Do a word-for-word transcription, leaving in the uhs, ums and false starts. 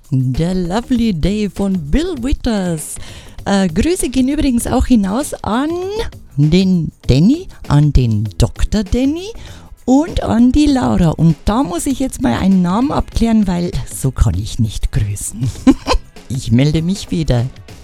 Der Lovely Day von Bill Withers. Äh, Grüße gehen übrigens auch hinaus an den Danny, an den Doktor Danny und an die Laura. Und da muss ich jetzt mal einen Namen abklären, weil so kann ich nicht grüßen. Ich melde mich wieder.